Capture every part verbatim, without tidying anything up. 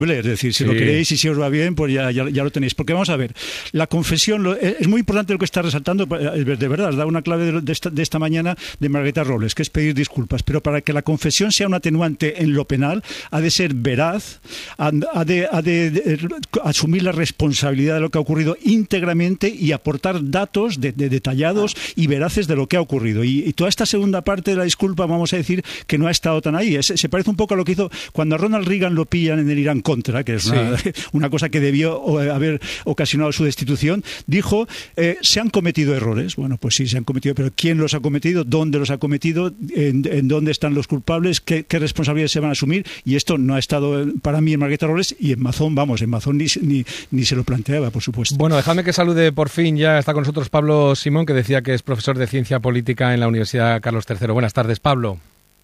Es decir, si sí. lo queréis y si os va bien, pues ya, ya, ya lo tenéis. Porque vamos a ver, la confesión, lo, es muy importante lo que está resaltando, de verdad, da una clave de, de, esta, de esta mañana de Margarita Robles, que es pedir disculpas. Pero para que la confesión sea un atenuante en lo penal, ha de ser veraz, ha, ha, de, ha de, de, de asumir la responsabilidad de lo que ha ocurrido íntegramente y aportar datos de, de detallados y veraces de lo que ha ocurrido. Y, y toda esta segunda parte de la disculpa, vamos a decir, que no ha estado tan ahí. Es, se parece un poco a lo que hizo cuando a Ronald Reagan lo pillan en el Irán contra, que es una, sí. una cosa que debió haber ocasionado su destitución. Dijo, eh, se han cometido errores. Bueno, pues sí, se han cometido, pero ¿quién los ha cometido? ¿Dónde los ha cometido? ¿En, en dónde están los culpables? ¿Qué, qué responsabilidades se van a asumir? Y esto no ha estado para mí en Margarita Robles, y en Mazón, vamos, en Mazón ni, ni, ni se lo planteaba, por supuesto. Bueno, déjame que salude por fin, ya está con nosotros Pablo Simón, que decía que es profesor de Ciencia Política en la Universidad Carlos tercero. Buenas tardes, Pablo.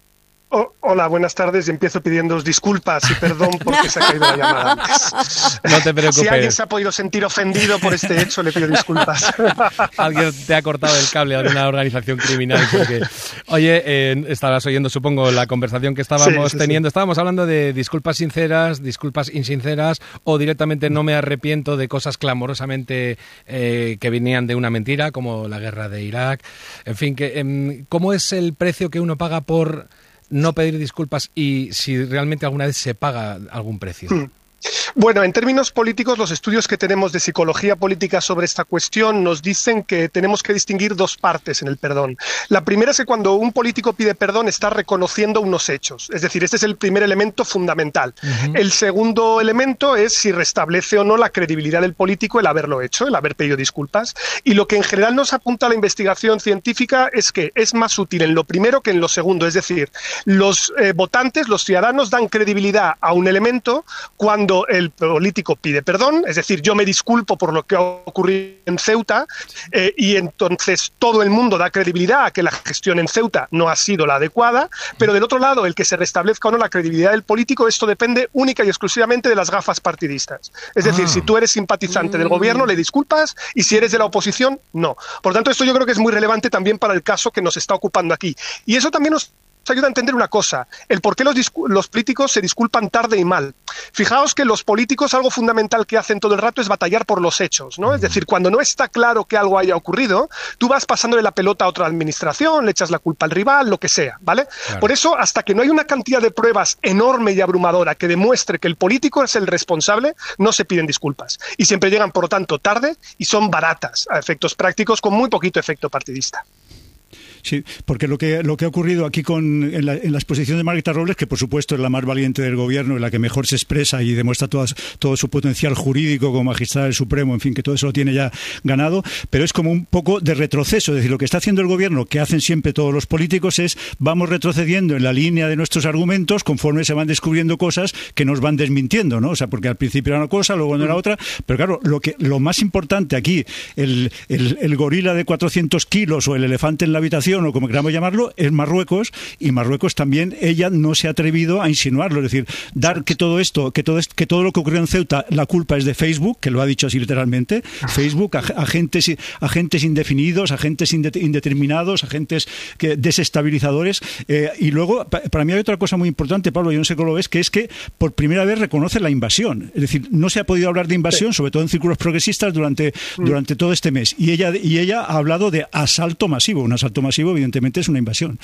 Oh, hola, buenas tardes, y empiezo pidiéndoos disculpas y perdón porque se ha caído la llamada antes. No te preocupes. Si alguien se ha podido sentir ofendido por este hecho, le pido disculpas. Alguien te ha cortado el cable a una organización criminal. Porque... Oye, eh, estabas oyendo, supongo, la conversación que estábamos sí, sí, teniendo. Sí. Estábamos hablando de disculpas sinceras, disculpas insinceras, o directamente no me arrepiento de cosas clamorosamente eh, que venían de una mentira, como la guerra de Irak. En fin, que eh, ¿cómo es el precio que uno paga por no pedir disculpas y si realmente alguna vez se paga algún precio? Hmm. Bueno, en términos políticos, los estudios que tenemos de psicología política sobre esta cuestión nos dicen que tenemos que distinguir dos partes en el perdón. La primera es que cuando un político pide perdón está reconociendo unos hechos. Es decir, este es el primer elemento fundamental. Uh-huh. El segundo elemento es si restablece o no la credibilidad del político el haberlo hecho, el haber pedido disculpas. Y lo que en general nos apunta la investigación científica es que es más útil en lo primero que en lo segundo. Es decir, los eh, votantes, los ciudadanos dan credibilidad a un elemento cuando el político pide perdón, es decir, yo me disculpo por lo que ha ocurrido en Ceuta, eh, y entonces todo el mundo da credibilidad a que la gestión en Ceuta no ha sido la adecuada, pero del otro lado, el que se restablezca o no la credibilidad del político, esto depende única y exclusivamente de las gafas partidistas. Es decir, ah. si tú eres simpatizante mm. del gobierno, le disculpas, y si eres de la oposición, no. Por tanto, esto yo creo que es muy relevante también para el caso que nos está ocupando aquí. Y eso también nos ayuda a entender una cosa, el por qué los, los políticos se disculpan tarde y mal. Fijaos que los políticos, algo fundamental que hacen todo el rato es batallar por los hechos, ¿no? Es decir, cuando no está claro que algo haya ocurrido, tú vas pasándole la pelota a otra administración, le echas la culpa al rival, lo que sea, ¿vale? Claro. Por eso, hasta que no hay una cantidad de pruebas enorme y abrumadora que demuestre que el político es el responsable, no se piden disculpas. Y siempre llegan, por lo tanto, tarde y son baratas a efectos prácticos con muy poquito efecto partidista. Sí, porque lo que lo que ha ocurrido aquí con en la, en la exposición de Margarita Robles, que por supuesto es la más valiente del gobierno y la que mejor se expresa y demuestra todas, todo su potencial jurídico como magistrada del Supremo, en fin, que todo eso lo tiene ya ganado, pero es como un poco de retroceso. Es decir, lo que está haciendo el gobierno, que hacen siempre todos los políticos, es vamos retrocediendo en la línea de nuestros argumentos conforme se van descubriendo cosas que nos van desmintiendo, ¿no? O sea, porque al principio era una cosa, luego no era otra, pero claro, lo que lo más importante aquí, el, el, el gorila de cuatrocientos kilos o el elefante en la habitación, o como queramos llamarlo, es Marruecos, y Marruecos también, ella no se ha atrevido a insinuarlo, es decir, dar que todo esto, que todo, que todo lo que ocurrió en Ceuta, la culpa es de Facebook, que lo ha dicho así literalmente, Facebook, agentes, agentes indefinidos, agentes indeterminados, agentes que, desestabilizadores, eh, y luego, para mí hay otra cosa muy importante, Pablo, yo no sé cómo lo ves, que es que por primera vez reconoce la invasión, es decir, no se ha podido hablar de invasión, sobre todo en círculos progresistas, durante, durante todo este mes, y ella, y ella ha hablado de asalto masivo, un asalto masivo evidentemente es una invasión.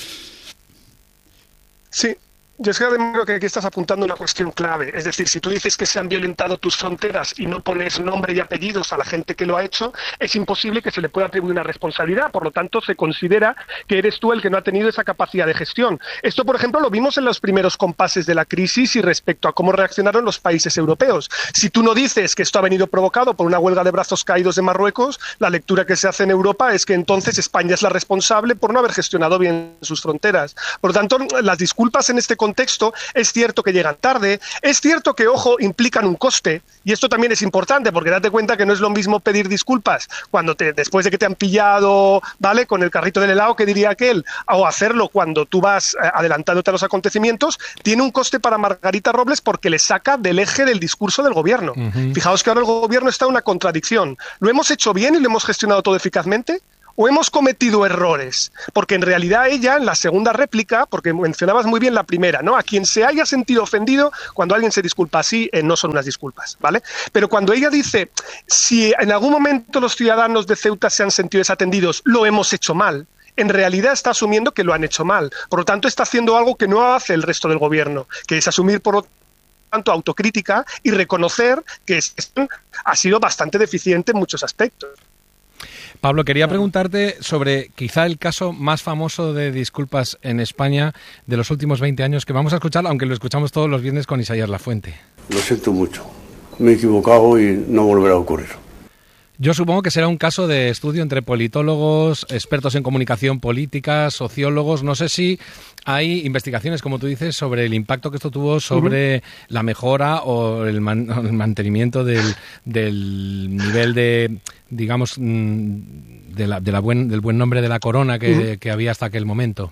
Sí. Yo es que creo que aquí estás apuntando una cuestión clave. Es decir, si tú dices que se han violentado tus fronteras y no pones nombre y apellidos a la gente que lo ha hecho, es imposible que se le pueda atribuir una responsabilidad. Por lo tanto, se considera que eres tú el que no ha tenido esa capacidad de gestión. Esto, por ejemplo, lo vimos en los primeros compases de la crisis y respecto a cómo reaccionaron los países europeos. Si tú no dices que esto ha venido provocado por una huelga de brazos caídos de Marruecos, la lectura que se hace en Europa es que entonces España es la responsable por no haber gestionado bien sus fronteras. Por lo tanto, las disculpas en este contexto, es cierto que llegan tarde, es cierto que, ojo, implican un coste, y esto también es importante, porque date cuenta que no es lo mismo pedir disculpas cuando te, después de que te han pillado, ¿vale?, con el carrito del helado, que diría aquel, o hacerlo cuando tú vas eh, adelantándote a los acontecimientos, tiene un coste para Margarita Robles porque le saca del eje del discurso del gobierno. Uh-huh. Fijaos que ahora el gobierno está en una contradicción. ¿Lo hemos hecho bien y lo hemos gestionado todo eficazmente? ¿O hemos cometido errores? Porque en realidad ella, en la segunda réplica, porque mencionabas muy bien la primera, ¿no? A quien se haya sentido ofendido, cuando alguien se disculpa así, eh, no son unas disculpas, ¿vale? Pero cuando ella dice, si en algún momento los ciudadanos de Ceuta se han sentido desatendidos, lo hemos hecho mal, en realidad está asumiendo que lo han hecho mal. Por lo tanto, está haciendo algo que no hace el resto del gobierno, que es asumir, por lo tanto, autocrítica y reconocer que ha sido bastante deficiente en muchos aspectos. Pablo, quería preguntarte sobre quizá el caso más famoso de disculpas en España de los últimos veinte años, que vamos a escuchar, aunque lo escuchamos todos los viernes con Isaías Lafuente. Lo siento mucho, me he equivocado y no volverá a ocurrir. Yo supongo que será un caso de estudio entre politólogos, expertos en comunicación política, sociólogos. No sé si hay investigaciones, como tú dices, sobre el impacto que esto tuvo sobre uh-huh. la mejora o el, man, el mantenimiento del, del nivel de, digamos, de la, de la buen, del buen nombre de la corona que, uh-huh. que había hasta aquel momento.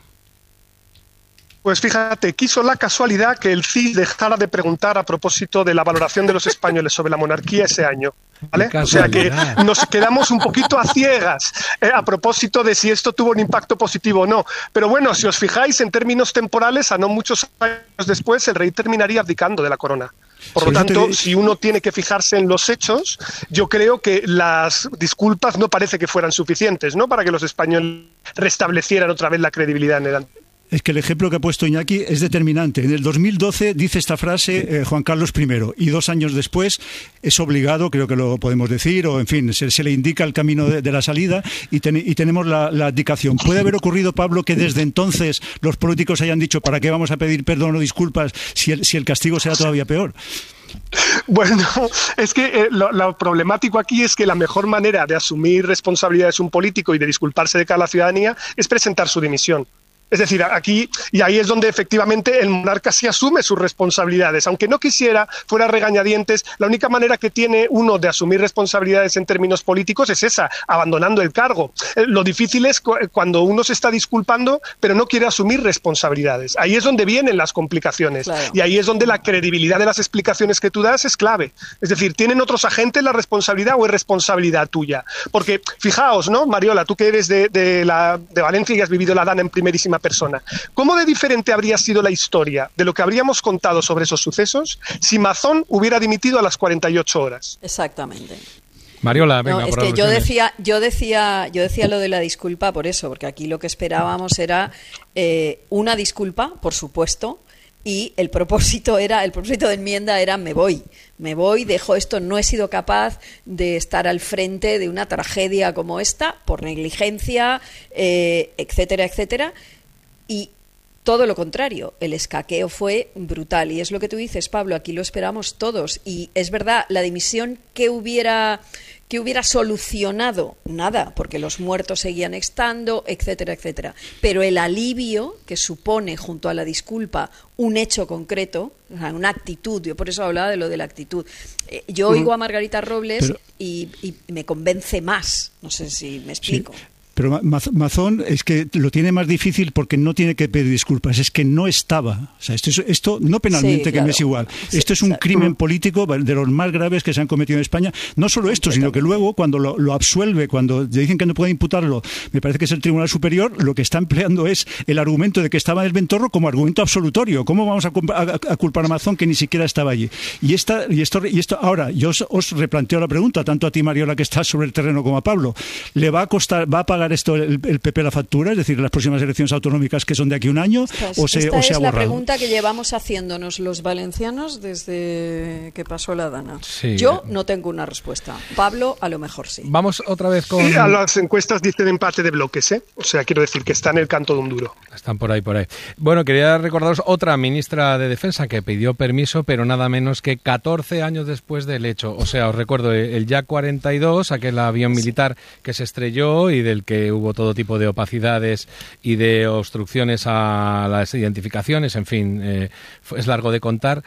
Pues fíjate, quiso la casualidad que el C I S dejara de preguntar a propósito de la valoración de los españoles sobre la monarquía ese año, ¿vale? O sea que nos quedamos un poquito a ciegas eh, a propósito de si esto tuvo un impacto positivo o no. Pero bueno, si os fijáis en términos temporales, a no muchos años después el rey terminaría abdicando de la corona. Por lo tanto, si uno tiene que fijarse en los hechos, yo creo que las disculpas no parece que fueran suficientes, ¿no?, para que los españoles restablecieran otra vez la credibilidad en el... Es que el ejemplo que ha puesto Iñaki es determinante. En el dos mil doce dice esta frase eh, Juan Carlos primero y dos años después es obligado, creo que lo podemos decir, o en fin, se, se le indica el camino de, de la salida y, ten, y tenemos la, la abdicación. ¿Puede haber ocurrido, Pablo, que desde entonces los políticos hayan dicho ¿para qué vamos a pedir perdón o disculpas si el, si el castigo será todavía peor? Bueno, es que eh, lo, lo problemático aquí es que la mejor manera de asumir responsabilidades un político y de disculparse de cara a la ciudadanía es presentar su dimisión. Es decir, aquí, y ahí es donde efectivamente el monarca sí asume sus responsabilidades. Aunque no quisiera, fuera regañadientes, la única manera que tiene uno de asumir responsabilidades en términos políticos es esa, abandonando el cargo. Eh, lo difícil es cu- cuando uno se está disculpando, pero no quiere asumir responsabilidades. Ahí es donde vienen las complicaciones. Claro. Y ahí es donde la credibilidad de las explicaciones que tú das es clave. Es decir, ¿tienen otros agentes la responsabilidad o es responsabilidad tuya? Porque, fijaos, ¿no, Mariola? Tú que eres de, de, la, de Valencia y has vivido la Dana en primerísima persona. ¿Cómo de diferente habría sido la historia de lo que habríamos contado sobre esos sucesos si Mazón hubiera dimitido a las cuarenta y ocho horas? Exactamente. Mariola, venga, no, es por que yo decía, yo decía, yo decía lo de la disculpa por eso, porque aquí lo que esperábamos era eh, una disculpa, por supuesto, y el propósito era, el propósito de enmienda era me voy, me voy, dejo esto, no he sido capaz de estar al frente de una tragedia como esta por negligencia, eh, etcétera, etcétera. Y todo lo contrario, el escaqueo fue brutal. Y es lo que tú dices, Pablo, aquí lo esperamos todos. Y es verdad, la dimisión que hubiera, que hubiera solucionado, nada, porque los muertos seguían estando, etcétera, etcétera. Pero el alivio que supone, junto a la disculpa, un hecho concreto, o sea, una actitud, yo por eso hablaba de lo de la actitud. Eh, yo uh-huh. oigo a Margarita Robles Pero... y, y me convence más. No sé si me explico. Sí. Pero Mazón es que lo tiene más difícil porque no tiene que pedir disculpas, es que no estaba. O sea, esto, es, esto no penalmente, sí, claro, que me es igual. Sí, esto es un exacto. crimen político de los más graves que se han cometido en España. No solo esto, sino que luego, cuando lo, lo absuelve, cuando le dicen que no puede imputarlo, me parece que es el Tribunal Superior, lo que está empleando es el argumento de que estaba en el Ventorro como argumento absolutorio. ¿Cómo vamos a, a, a culpar a Mazón que ni siquiera estaba allí? Y, esta, y, esto, y esto, ahora, yo os, os replanteo la pregunta, tanto a ti, Mariola, que estás sobre el terreno, como a Pablo. ¿Le va a costar, va a pagar esto el, el P P la factura, es decir, las próximas elecciones autonómicas que son de aquí a un año, Ostras, o se, esta o se es ha la borrado? Pregunta que llevamos haciéndonos los valencianos desde que pasó la Dana. Sí. Yo no tengo una respuesta. Pablo, a lo mejor sí. Vamos otra vez con... Sí, a las encuestas dicen empate de bloques, ¿eh? O sea, quiero decir que está en el canto de un duro. Están por ahí, por ahí. Bueno, quería recordaros otra ministra de Defensa que pidió permiso, pero nada menos que catorce años después del hecho. O sea, os recuerdo el Yak cuarenta y dos, aquel avión militar que se estrelló y del que hubo todo tipo de opacidades y de obstrucciones a las identificaciones, en fin, eh, es largo de contar.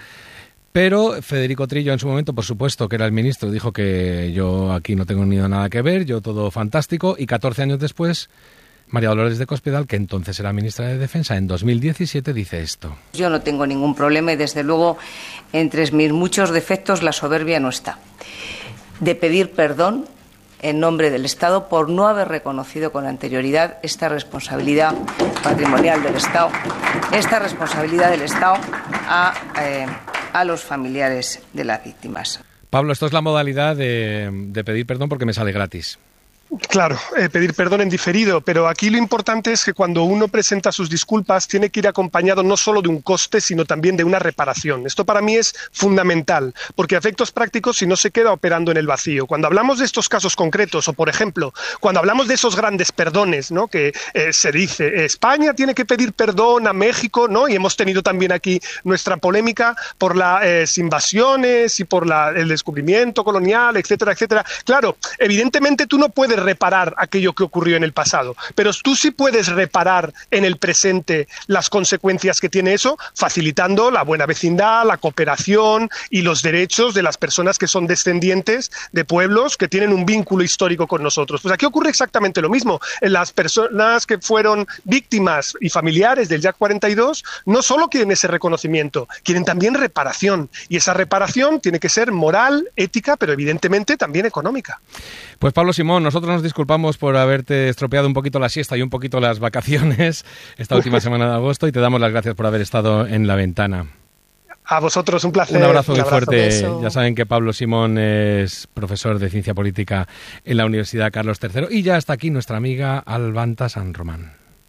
Pero Federico Trillo en su momento, por supuesto, que era el ministro, dijo que yo aquí no tengo ni nada que ver, yo todo fantástico, y catorce años después, María Dolores de Cospedal, que entonces era ministra de Defensa, en dos mil diecisiete dice esto. Yo no tengo ningún problema y desde luego entre mis muchos defectos la soberbia no está. De pedir perdón en nombre del Estado por no haber reconocido con anterioridad esta responsabilidad patrimonial del Estado, esta responsabilidad del Estado a, eh, a los familiares de las víctimas. Pablo, esto es la modalidad de, de pedir perdón porque me sale gratis. Claro, eh, pedir perdón en diferido, pero aquí lo importante es que cuando uno presenta sus disculpas tiene que ir acompañado no solo de un coste, sino también de una reparación. Esto para mí es fundamental, porque a efectos prácticos si no se queda operando en el vacío. Cuando hablamos de estos casos concretos, o por ejemplo, cuando hablamos de esos grandes perdones, ¿no?, que eh, se dice, eh, España tiene que pedir perdón a México, ¿no?, y hemos tenido también aquí nuestra polémica por las eh, invasiones y por la, el descubrimiento colonial, etcétera, etcétera. Claro, evidentemente tú no puedes reparar aquello que ocurrió en el pasado, pero tú sí puedes reparar en el presente las consecuencias que tiene eso, facilitando la buena vecindad, la cooperación y los derechos de las personas que son descendientes de pueblos que tienen un vínculo histórico con nosotros. Pues aquí ocurre exactamente lo mismo. En las personas que fueron víctimas y familiares del Jack cuarenta y dos no solo quieren ese reconocimiento, quieren también reparación, y esa reparación tiene que ser moral, ética, pero evidentemente también económica. Pues Pablo Simón, nosotros nos disculpamos por haberte estropeado un poquito la siesta y un poquito las vacaciones esta última semana de agosto, y te damos las gracias por haber estado en La Ventana. A vosotros, un placer. Un abrazo muy un abrazo. fuerte. Beso. Ya saben que Pablo Simón es profesor de Ciencia Política en la Universidad Carlos tercero. Y ya está aquí nuestra amiga Albanta San Román.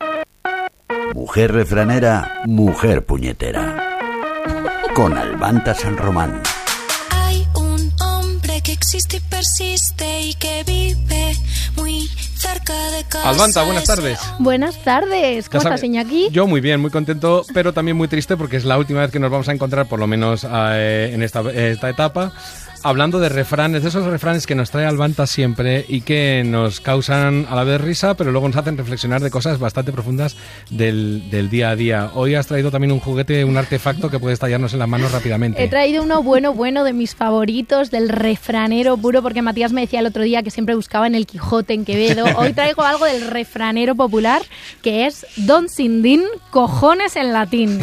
Mujer refranera, mujer puñetera. Con Albanta San Román. Hay un hombre que existe y persiste y que vive muy cerca de casa. Albanta, buenas tardes. Buenas tardes. ¿Cómo Ya estás, sabe- Iñaki? Yo muy bien, muy contento, pero también muy triste porque es la última vez que nos vamos a encontrar, por lo menos eh, en esta, esta etapa, hablando de refranes, de esos refranes que nos trae Albanta siempre y que nos causan a la vez risa, pero luego nos hacen reflexionar de cosas bastante profundas del, del día a día. Hoy has traído también un juguete, un artefacto que puede estallarnos en las manos rápidamente. He traído uno bueno, bueno, de mis favoritos, del refranero puro, porque Matías me decía el otro día que siempre buscaba en el Quijote, en Quevedo. Hoy traigo algo del refranero popular, que es Don Sindín, cojones en latín.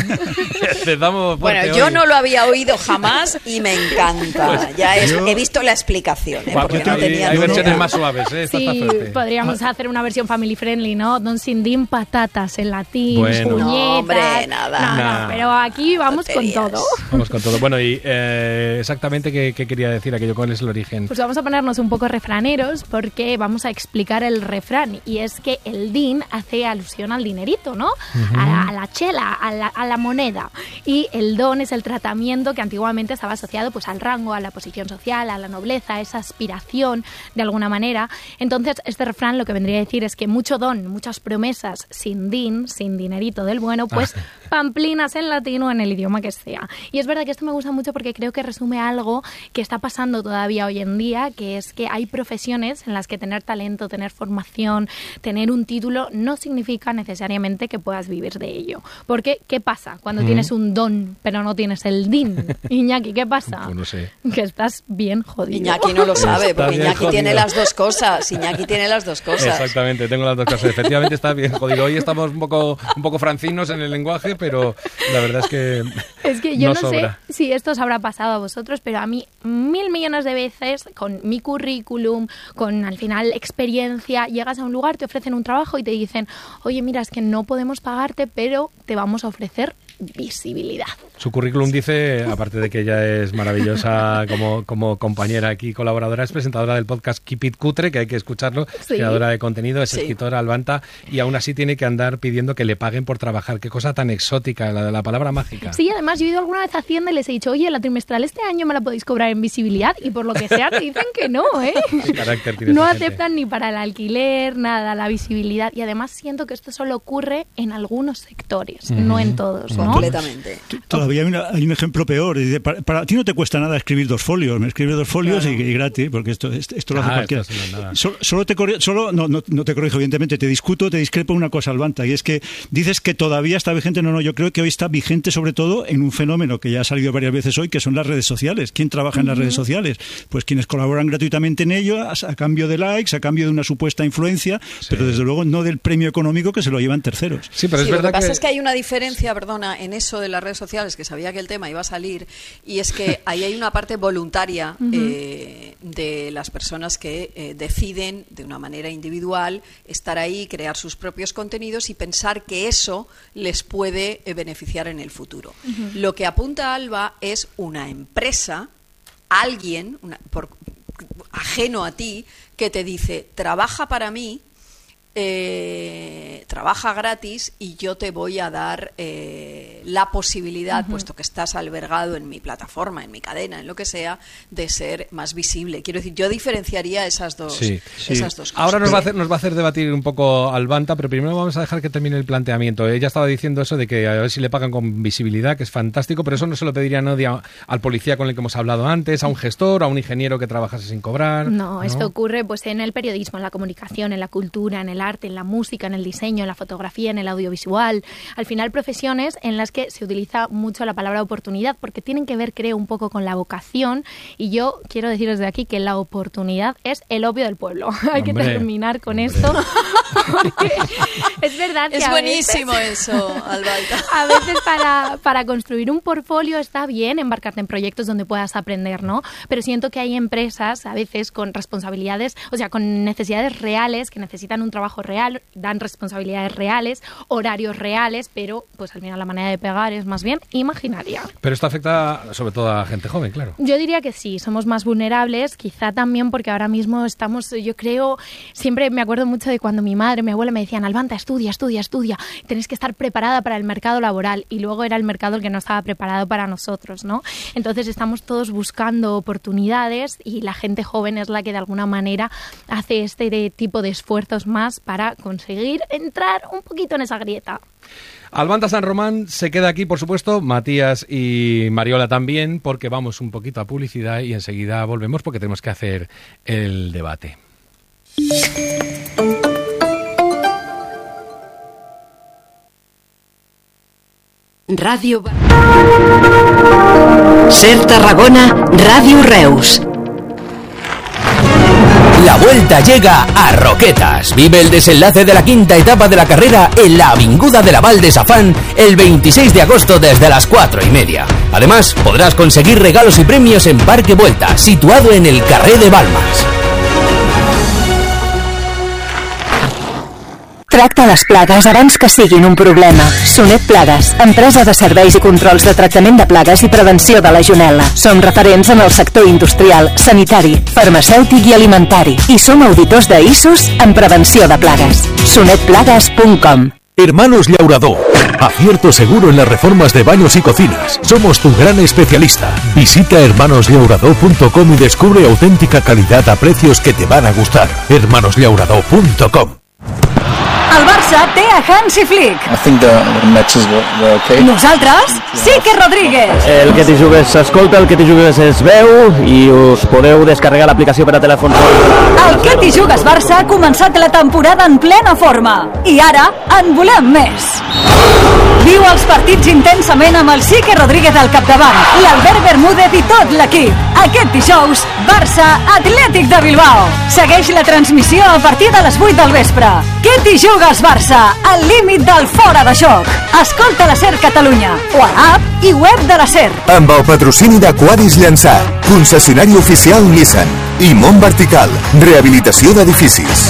Te damos Bueno, fuerte yo hoy. no lo había oído jamás y me encanta. Ya es- he visto la explicación, ¿eh? Guau, porque hay, no tenía hay ni versiones idea. más suaves, ¿eh? Esta Sí, está fuerte. podríamos hacer una versión family friendly, ¿no? Don Sindín, patatas en latín, Bueno. puñetas. No, hombre, nada. No, no, Nah. pero aquí vamos Tonterías. con todo. Vamos con todo. Bueno, y eh, exactamente qué, qué quería decir aquello, cuál es el origen. Pues vamos a ponernos un poco refraneros porque vamos a explicar el refrán, y es que el din hace alusión al dinerito, ¿no? a, la, a la chela, a la, a la moneda, y el don es el tratamiento que antiguamente estaba asociado pues al rango, a la posición social, a la nobleza, esa aspiración de alguna manera. Entonces este refrán lo que vendría a decir es que mucho don, muchas promesas sin din, sin dinerito del bueno, pues Ah. pamplinas en latín o en el idioma que sea. Y es verdad que esto me gusta mucho porque creo que resume algo que está pasando todavía hoy en día, que es que hay profesiones en las que tener talento, tener formación, tener un título no significa necesariamente que puedas vivir de ello. Porque, ¿qué pasa cuando Mm. tienes un don pero no tienes el din? Iñaki, ¿qué pasa? Pues no sé. Que estás bien jodido. Iñaki no lo sabe, Está porque bien Iñaki tiene jodido. las dos cosas. Iñaki tiene las dos cosas. Exactamente, tengo las dos cosas. Efectivamente está bien jodido. Hoy estamos un poco, un poco francinos en el lenguaje, pero la verdad es que Es que yo no no, sobra. sé si esto os habrá pasado a vosotros, pero a mí mil millones de veces, con mi currículum, con al final experiencia, llegas a un lugar, te ofrecen un trabajo y te dicen, oye, mira, es que no podemos pagarte, pero te vamos a ofrecer visibilidad. Su currículum dice, aparte de que ella es maravillosa como, como compañera aquí, colaboradora, es presentadora del podcast Keep It Cutre, que hay que escucharlo, Sí. creadora de contenido, es Sí. escritora, Albanta, y aún así tiene que andar pidiendo que le paguen por trabajar. Qué cosa tan exótica, la de la palabra mágica. Sí, además yo he ido alguna vez a Hacienda y les he dicho, oye, la trimestral este año me la podéis cobrar en visibilidad, y por lo que sea te dicen que no, ¿eh? Qué carácter tiene No esa gente. aceptan ni para el alquiler, nada, la visibilidad. Y además siento que esto solo ocurre en algunos sectores, no en todos, ¿no? Completamente. Todavía hay, una- hay un ejemplo peor. Dice, Para, para ti no te cuesta nada escribir dos folios. Me escribe dos folios y, y gratis, porque esto, esto, esto lo hace Ah, cualquiera. esto sí no es nada. Solo, solo te corri- solo no, no, no te corrijo, evidentemente, te discuto, te discrepo una cosa, Albanta, y es que dices que todavía está vigente. No, no, yo creo que hoy está vigente sobre todo en un fenómeno que ya ha salido varias veces hoy, que son las redes sociales. ¿Quién trabaja en las redes sociales? Pues quienes colaboran gratuitamente en ello, a, a cambio de likes, a cambio de una supuesta influencia, pero desde luego no del premio económico que se lo llevan terceros. Sí, pero Sí, es lo verdad que pasa que... es que hay una diferencia, perdona, en eso de las redes sociales, que sabía que el tema iba a salir, y es que ahí hay una parte voluntaria voluntaria Uh-huh. eh, de las personas que eh, deciden de una manera individual estar ahí, crear sus propios contenidos y pensar que eso les puede eh, beneficiar en el futuro. Uh-huh. Lo que apunta Alba es una empresa, alguien una, por, ajeno a ti, que te dice, trabaja para mí, Eh, trabaja gratis y yo te voy a dar eh, la posibilidad, uh-huh. puesto que estás albergado en mi plataforma, en mi cadena, en lo que sea, de ser más visible. Quiero decir, yo diferenciaría esas dos, sí, sí. esas dos cosas. Ahora nos va, a hacer, nos va a hacer debatir un poco Albanta, pero primero vamos a dejar que termine el planteamiento. Ella estaba diciendo eso de que a ver si le pagan con visibilidad, que es fantástico, pero eso no se lo pediría nadie a, al policía con el que hemos hablado antes, a un gestor, a un ingeniero que trabajase sin cobrar. No, ¿no? Esto ocurre pues en el periodismo, en la comunicación, en la cultura, en el arte, en la música, en el diseño, en la fotografía, en el audiovisual. Al final, profesiones en las que se utiliza mucho la palabra oportunidad, porque tienen que ver, creo, un poco con la vocación. Y yo quiero decir desde aquí que la oportunidad es el opio del pueblo. Hay Hombre, que terminar con hombre. esto. Es verdad que es a buenísimo veces, eso, Albaita. A veces para, para construir un portfolio está bien embarcarte en proyectos donde puedas aprender, ¿no? Pero siento que hay empresas a veces con responsabilidades, o sea, con necesidades reales, que necesitan un trabajo real, dan responsabilidades reales, horarios reales, pero pues al final la manera de pegar es más bien imaginaria. Pero esto afecta sobre todo a gente joven, claro. Yo diría que sí, somos más vulnerables, quizá también porque ahora mismo estamos, yo creo, siempre me acuerdo mucho de cuando mi madre, mi abuela me decían, Albanta, estudia, estudia, estudia, tenés que estar preparada para el mercado laboral, y luego era el mercado el que no estaba preparado para nosotros, ¿no? Entonces estamos todos buscando oportunidades y la gente joven es la que de alguna manera hace este tipo de esfuerzos más para conseguir entrar un poquito en esa grieta. Albanta San Román se queda aquí, por supuesto, Matías y Mariola también, porque vamos un poquito a publicidad y enseguida volvemos porque tenemos que hacer el debate. Radio Ser Tarragona, Radio Reus. La vuelta llega a Roquetas. Vive el desenlace de la quinta etapa de la carrera en la Avinguda de la Val de Safán el veintiséis de agosto desde las cuatro y media. Además, podrás conseguir regalos y premios en Parque Vuelta, situado en el carrer de Balmas. Tracta les plagues abans que siguin un problema. Sonet Plagues, empresa de serveis i controls de tractament de plagues i prevenció de legionel·la. Som referents en el sector industrial, sanitari, farmacèutic i alimentari. I som auditors de I S Os en prevenció de plagues. sonet plagues punt com. Hermanos Llaurador. Acierto seguro en las reformas de baños y cocinas. Somos tu gran especialista. Visita hermanos llaurador punto com y descubre auténtica calidad a precios que te van a gustar. hermanos llaurador punto com. El Barça té a Hansi Flick. I think the, the matches were, were okay. Nosaltres, Sique Rodríguez. El Que t'hi jugues s'escolta, el Que t'hi jugues es veu i us podeu descarregar l'aplicació per a telèfon. El Que t'hi jugues Barça ha començat la temporada en plena forma i ara en volem més. Viu els partits intensament amb el Sique Rodríguez al capdavant, l'Albert Bermúdez i tot l'equip. Aquest dijous, Barça Atlètic de Bilbao. Segueix la transmissió a partir de les vuit del vespre. Que t'hi jugues Barça, al límit del fora de joc. Escolta la SER Catalunya o a l'app i web de la SER. Amb el patrocini d'Aquaris Llançà, concessionari oficial Nissan i Mont Vertical, rehabilitació d'edificis.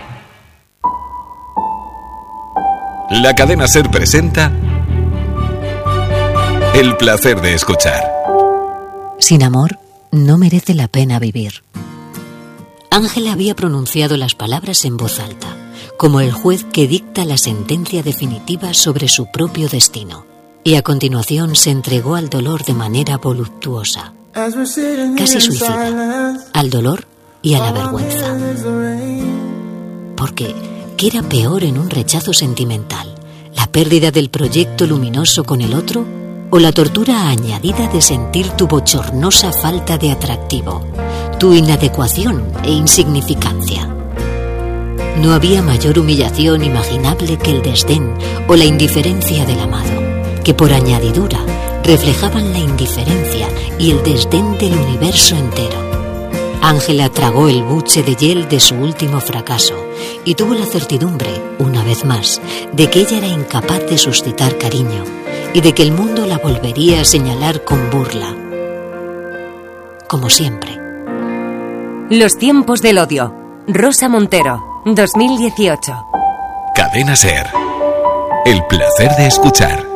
La cadena SER presenta El placer de escuchar. Sin amor, no merece la pena vivir. Ángela había pronunciado las palabras en voz alta, como el juez que dicta la sentencia definitiva sobre su propio destino, y a continuación se entregó al dolor de manera voluptuosa, casi suicida, al dolor y a la vergüenza. Porque, ¿qué era peor en un rechazo sentimental? ¿La pérdida del proyecto luminoso con el otro? ¿O la tortura añadida de sentir tu bochornosa falta de atractivo, tu inadecuación e insignificancia? No había mayor humillación imaginable que el desdén o la indiferencia del amado, que por añadidura reflejaban la indiferencia y el desdén del universo entero. Ángela tragó el buche de hiel de su último fracaso y tuvo la certidumbre, una vez más, de que ella era incapaz de suscitar cariño y de que el mundo la volvería a señalar con burla. como siempre. Los tiempos del odio. Rosa Montero, dos mil dieciocho. Cadena SER. El placer de escuchar.